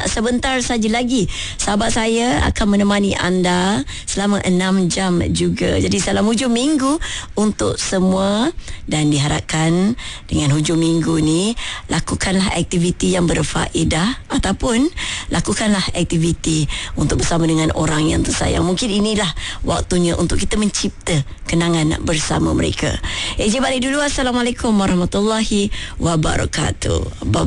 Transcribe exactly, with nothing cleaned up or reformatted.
sebentar saja lagi sahabat saya akan menemani anda selama enam jam juga. Jadi salam hujung minggu untuk semua, dan diharapkan dengan hujung minggu ni lakukanlah aktiviti yang berfaedah ataupun lakukanlah aktiviti untuk bersama dengan orang yang tersayang. Mungkin inilah waktunya untuk kita mencipta kenangan bersama mereka. Eji balik dulu. Assalamualaikum warahmatullahi wabarakatuh. Bye.